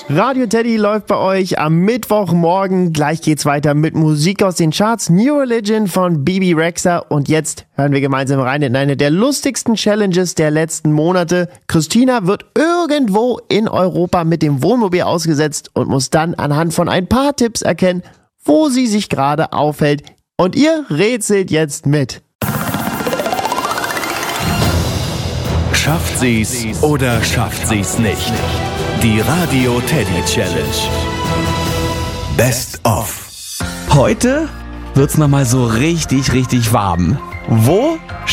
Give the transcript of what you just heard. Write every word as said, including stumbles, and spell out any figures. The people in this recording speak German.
Radio Teddy läuft bei euch am Mittwochmorgen. Gleich geht's weiter mit Musik aus den Charts. New Religion von Bebe Rexha. Und jetzt hören wir gemeinsam rein in eine der lustigsten Challenges der letzten Monate. Christina wird irgendwo in Europa mit dem Wohnmobil ausgesetzt und muss dann anhand von ein paar Tipps erkennen, wo sie sich gerade aufhält. Und ihr rätselt jetzt mit. Schafft sie's oder schafft sie's nicht? Die Radio Teddy Challenge. Best of. Heute wird's nochmal so richtig, richtig warm. Wo?